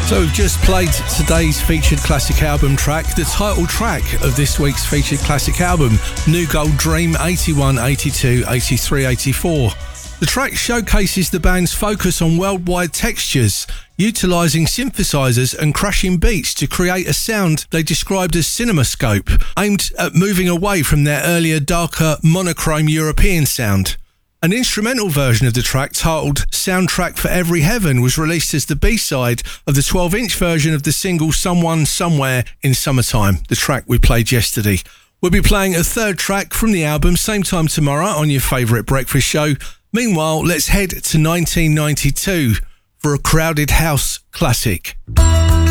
So we've just played today's featured classic album track, the title track of this week's featured classic album, New Gold Dream 81, 82, 83, 84. The track showcases the band's focus on worldwide textures, utilising synthesizers and crashing beats to create a sound they described as cinemascope, aimed at moving away from their earlier darker monochrome European sound. An instrumental version of the track titled Soundtrack for Every Heaven was released as the B-side of the 12-inch version of the single Someone Somewhere in Summertime, the track we played yesterday. We'll be playing a third track from the album same time tomorrow on your favourite breakfast show. Meanwhile, let's head to 1992 for a Crowded House classic.